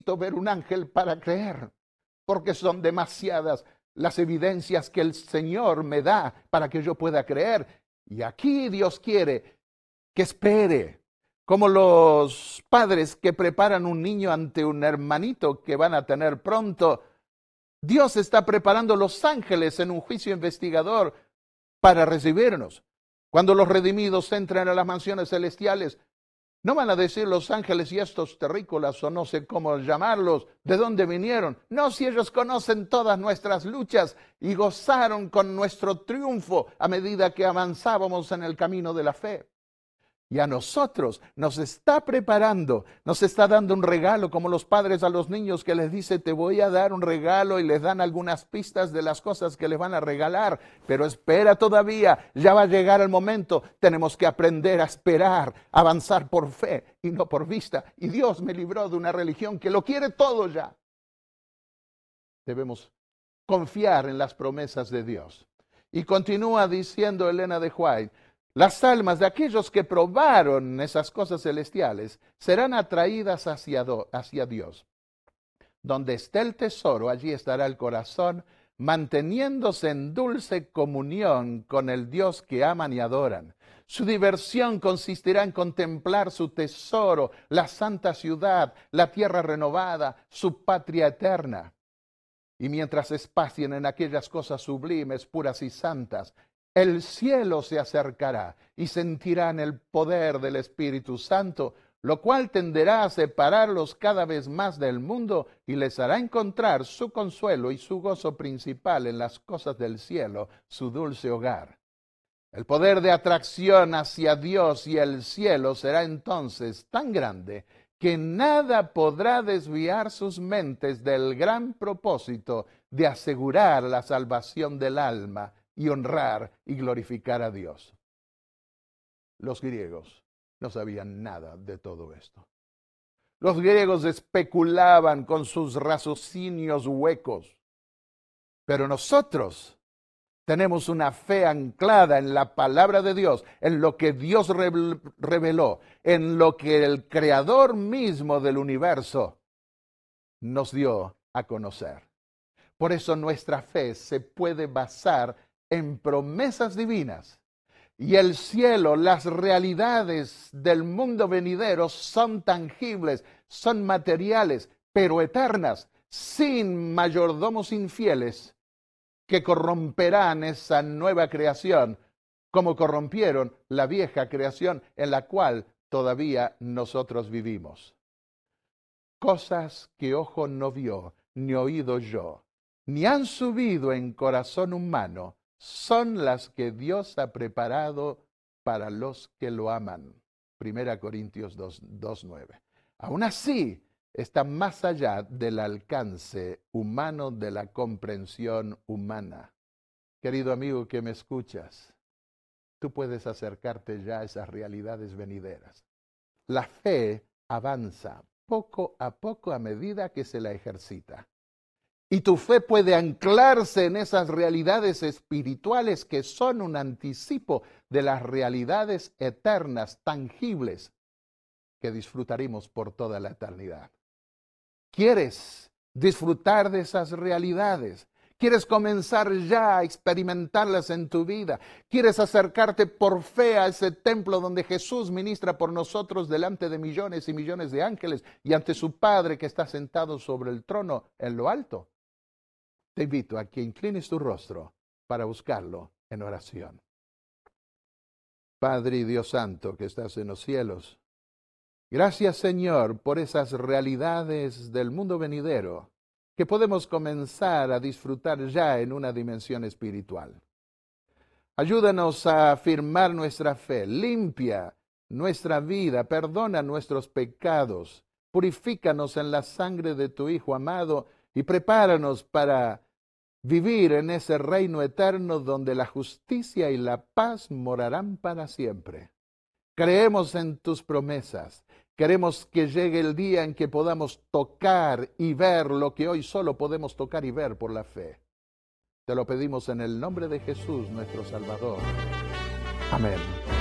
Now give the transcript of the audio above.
ver un ángel para creer, porque son demasiadas las evidencias que el Señor me da para que yo pueda creer. Y aquí Dios quiere que espere, como los padres que preparan un niño ante un hermanito que van a tener pronto. Dios está preparando los ángeles en un juicio investigador para recibirnos. Cuando los redimidos entran a las mansiones celestiales, no van a decir los ángeles y estos terrícolas o no sé cómo llamarlos, ¿de dónde vinieron? No, si ellos conocen todas nuestras luchas y gozaron con nuestro triunfo a medida que avanzábamos en el camino de la fe. Y a nosotros nos está preparando, nos está dando un regalo, como los padres a los niños que les dice, te voy a dar un regalo, y les dan algunas pistas de las cosas que les van a regalar. Pero espera todavía, ya va a llegar el momento. Tenemos que aprender a esperar, avanzar por fe y no por vista. Y Dios me libró de una religión que lo quiere todo ya. Debemos confiar en las promesas de Dios. Y continúa diciendo Elena de White, las almas de aquellos que probaron esas cosas celestiales serán atraídas hacia Dios. Donde esté el tesoro, allí estará el corazón, manteniéndose en dulce comunión con el Dios que aman y adoran. Su diversión consistirá en contemplar su tesoro, la santa ciudad, la tierra renovada, su patria eterna. Y mientras espacien en aquellas cosas sublimes, puras y santas, el cielo se acercará y sentirán el poder del Espíritu Santo, lo cual tenderá a separarlos cada vez más del mundo y les hará encontrar su consuelo y su gozo principal en las cosas del cielo, su dulce hogar. El poder de atracción hacia Dios y el cielo será entonces tan grande que nada podrá desviar sus mentes del gran propósito de asegurar la salvación del alma y honrar y glorificar a Dios. Los griegos no sabían nada de todo esto. Los griegos especulaban con sus raciocinios huecos, pero nosotros tenemos una fe anclada en la palabra de Dios, en lo que Dios reveló, en lo que el Creador mismo del universo nos dio a conocer. Por eso nuestra fe se puede basar en promesas divinas. Y el cielo, las realidades del mundo venidero son tangibles, son materiales, pero eternas, sin mayordomos infieles que corromperán esa nueva creación, como corrompieron la vieja creación en la cual todavía nosotros vivimos. Cosas que ojo no vio, ni oído yo, ni han subido en corazón humano, son las que Dios ha preparado para los que lo aman. 1 Corintios 2:9. Aún así, está más allá del alcance humano, de la comprensión humana. Querido amigo que me escuchas, tú puedes acercarte ya a esas realidades venideras. La fe avanza poco a medida que se la ejercita. Y tu fe puede anclarse en esas realidades espirituales que son un anticipo de las realidades eternas, tangibles, que disfrutaremos por toda la eternidad. ¿Quieres disfrutar de esas realidades? ¿Quieres comenzar ya a experimentarlas en tu vida? ¿Quieres acercarte por fe a ese templo donde Jesús ministra por nosotros delante de millones y millones de ángeles y ante su Padre que está sentado sobre el trono en lo alto? Te invito a que inclines tu rostro para buscarlo en oración. Padre y Dios Santo que estás en los cielos, gracias Señor por esas realidades del mundo venidero que podemos comenzar a disfrutar ya en una dimensión espiritual. Ayúdanos a afirmar nuestra fe, limpia nuestra vida, perdona nuestros pecados, purifícanos en la sangre de tu Hijo amado y prepáranos para vivir en ese reino eterno donde la justicia y la paz morarán para siempre. Creemos en tus promesas. Queremos que llegue el día en que podamos tocar y ver lo que hoy solo podemos tocar y ver por la fe. Te lo pedimos en el nombre de Jesús, nuestro Salvador. Amén.